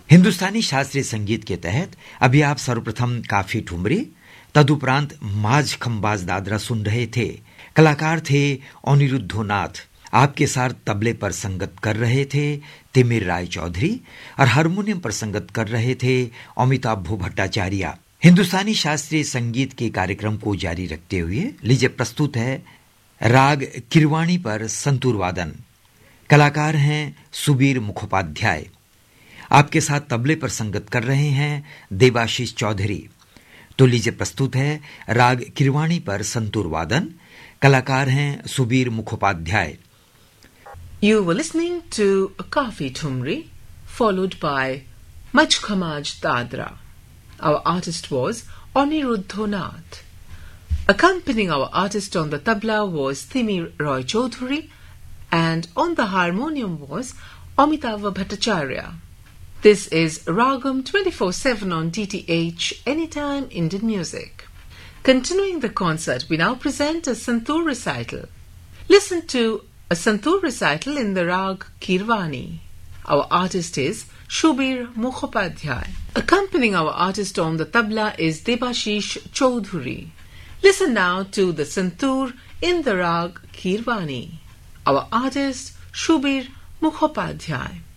हिंदुस्तानी शास्त्रीय संगीत के तहत अभी आप सर्वप्रथम काफी ठुमरी, तदुपरांत माझ खंबाज दादरा सुन रहे थे। कलाकार थे अनिरुद्धनाथ। आपके साथ तबले पर संगत कर रहे थे तिमिर राय चौधरी और हारमोनियम पर संगत कर रहे थे अमिताभ भट्टाचार्य। हिंदुस्तानी शास्त्रीय संगीत के कार्यक्रम को जारी रखते हुए लीजिए प्रस्तुत है राग किरवाणी पर संतूर वादन। कलाकार हैं सुबीर मुखोपाध्याय। आपके साथ तबले पर संगत कर रहे हैं देवाशीष चौधरी। तो लीजिए प्रस्तुत है राग किरवाणी पर संतूर वादन। कलाकार हैं Subir Mukhopadhyay. You were listening to Kafi Thumri, followed by Mach Khamaj Dadra. Our artist was Aniruddhanath. Accompanying our artist on the tabla was Thimi Roy Chaudhary, and on the harmonium was Amitava Bhattacharya. This is Ragam 24/7 on DTH, Anytime Indian Music. Continuing the concert, we now present a Santoor recital. Listen to a Santoor recital in the rag Kirwani. Our artist is Shubir Mukhopadhyay. Accompanying our artist on the tabla is Debashish Chaudhuri. Listen now to the Santoor in the rag Kirwani. Our artist Shubir Mukhopadhyay.